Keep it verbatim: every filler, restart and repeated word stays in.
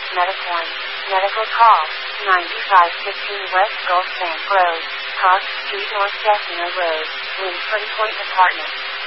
Medicorn. Medical call, ninety-five fifteen West Gulf Bank Road, Cox Street North Casino Road, Winfrey Point Apartments.